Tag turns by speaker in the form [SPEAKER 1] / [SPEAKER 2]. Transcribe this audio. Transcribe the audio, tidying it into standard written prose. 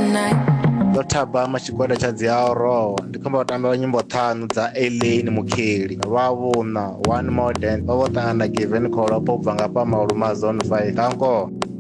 [SPEAKER 1] night.
[SPEAKER 2] ndo thaba tshigwada tsha dzi Aurora ndi khomba u tamba nyimbo 5 dza Elaine Mukheli vha vhuna one more dance vha vho ṱangana Given Kholopo u bva nga pa Maulu ma Zone 5 kanko.